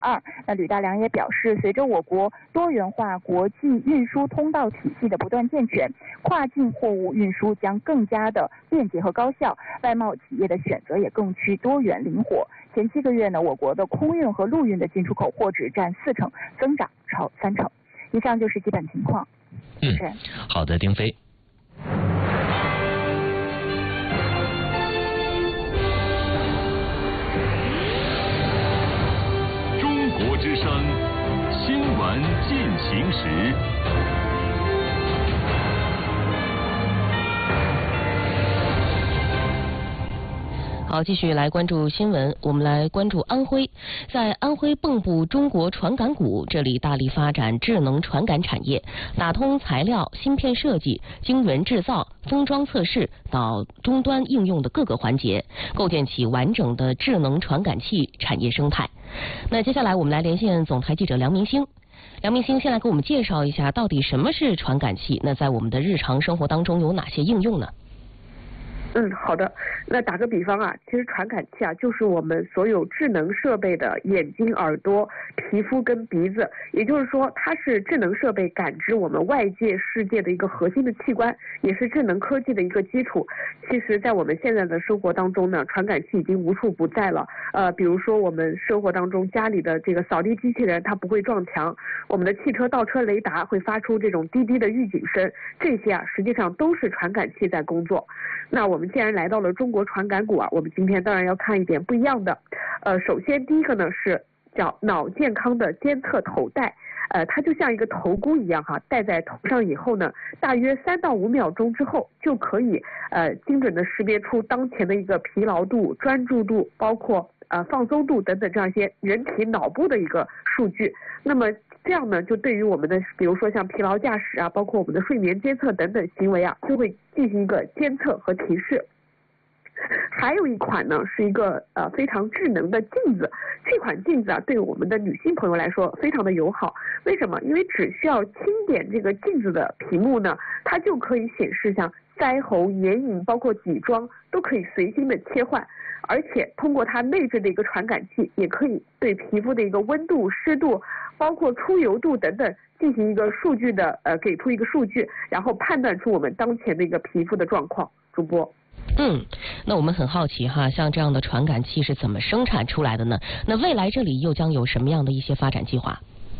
那吕大良也表示，随着我国多元化国际运输通道体系的不断健全，跨境货物运输将更加的便捷和高效，外贸企业的选择也更趋多元灵活。前7个月呢，我国的空运和陆运的进出口货值占4成，增长超3成。以上就是基本情况。 好的，丁飞。 中国之声新闻进行时。 好，继续来关注新闻。我们来关注安徽，在安徽蚌埠中国传感谷，这里大力发展智能传感产业，打通材料、芯片设计、晶圆制造、封装测试到终端应用的各个环节，构建起完整的智能传感器产业生态。那接下来我们来连线总台记者梁明星。梁明星先来给我们介绍一下，到底什么是传感器？那在我们的日常生活当中有哪些应用呢？ 好的。那打个比方啊，其实传感器啊，就是我们所有智能设备的眼睛、耳朵、皮肤跟鼻子，也就是说，它是智能设备感知我们外界世界的一个核心的器官，也是智能科技的一个基础。其实，在我们现在的生活当中呢，传感器已经无处不在了。比如说我们生活当中家里的这个扫地机器人，它不会撞墙；我们的汽车倒车雷达会发出这种滴滴的预警声，这些啊，实际上都是传感器在工作。那我们既然来到了中国传感谷啊，我们今天当然要看一点不一样的。首先第一个呢是叫脑健康的监测头戴，它就像一个头箍一样哈，戴在头上以后呢，大约3到5秒钟之后就可以精准的识别出当前的一个疲劳度、专注度，包括放松度等等这样一些人体脑部的一个数据。那么这样呢，就对于我们的比如说像疲劳驾驶啊，包括我们的睡眠监测等等行为啊，就会进行一个监测和提示。还有一款呢是一个非常智能的镜子，这款镜子啊对我们的女性朋友来说非常的友好。为什么？因为只需要轻点这个镜子的屏幕呢，它就可以显示像腮红、眼影包括底妆都可以随心的切换，而且通过它内置的一个传感器，也可以对皮肤的一个温度、湿度包括出油度等等进行一个数据的给出一个数据，然后判断出我们当前的一个皮肤的状况。主播。 那我们很好奇哈，像这样的传感器是怎么生产出来的呢？那未来这里又将有什么样的一些发展计划？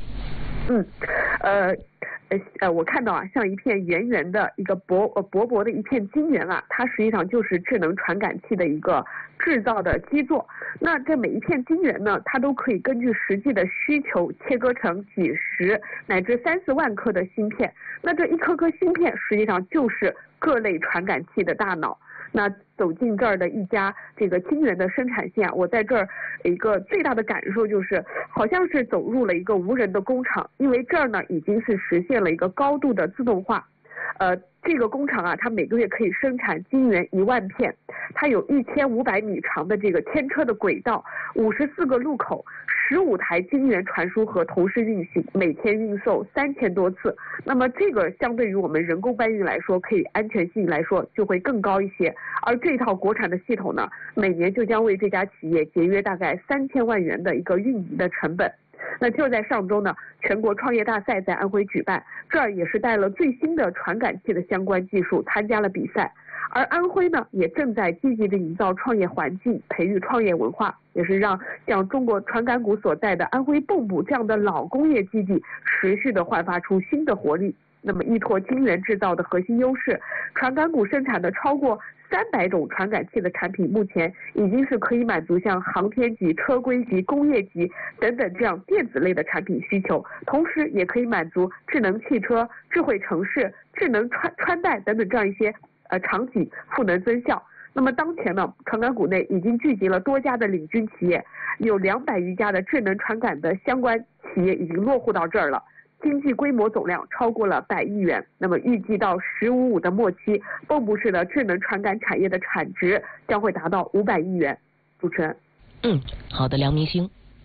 我看到啊，像一片圆圆的一个薄薄的一片晶圆啊，它实际上就是智能传感器的一个制造的基座。那这每一片晶圆呢，它都可以根据实际的需求切割成几十乃至30万颗的芯片。那这一颗颗芯片实际上就是各类传感器的大脑。那走进这儿的一家这个晶圆的生产线啊，我在这儿一个最大的感受就是，好像是走入了一个无人的工厂，因为这儿呢已经是实现了一个高度的自动化。这个工厂啊，它每个月可以生产晶圆1万片，它有1500米长的这个牵车的轨道，54个路口，15台晶圆传输盒同时运行，每天运售3000多次。那么这个相对于我们人工搬运来说，可以安全性来说就会更高一些。而这套国产的系统呢，每年就将为这家企业节约大概3000万元的一个运营的成本。那就在上周呢，全国创业大赛在安徽举办，这儿也是带了最新的传感器的相关技术参加了比赛。而安徽呢，也正在积极的营造创业环境，培育创业文化，也是让像中国传感谷所在的安徽蚌埠这样的老工业基地持续的焕发出新的活力。那么依托晶圆制造的核心优势，传感谷生产的超过300种传感器的产品，目前已经是可以满足像航天级、车规级、工业级等等这样电子类的产品需求，同时也可以满足智能汽车、智慧城市、智能穿戴等等这样一些场景赋能增效。那么当前呢，传感谷内已经聚集了多家的领军企业，有200余家的智能传感的相关企业已经落户到这儿了。经济规模总量超过了100亿元，那么预计到15-5的末期，蚌埠市的智能传感产业的产值将会达到500亿元。主持人。 好的，梁明星。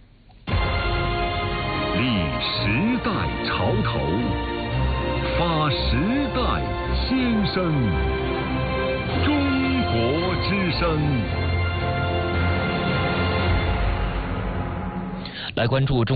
立时代潮头，发时代先声，中国之声。 来关注中